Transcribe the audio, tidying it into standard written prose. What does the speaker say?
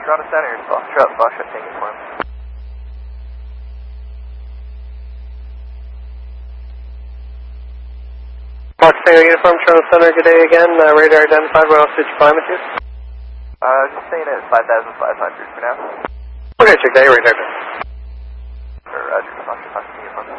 Toronto Center, Foxtrot taking form. Fox Tango Uniform, Toronto Center, good day again. Radar identified, what else did you find with you? Just staying at 5,500 for now. Okay, check day, radar. Roger, Foxtrot Uniform.